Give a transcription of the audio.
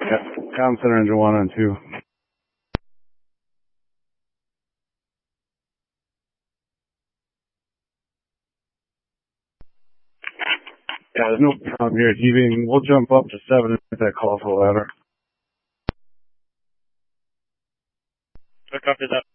Yeah, comm center engine 1 and 2. Yeah, there's no problem here. Deviating, we'll jump up to 7 if that call for a ladder. I copy that.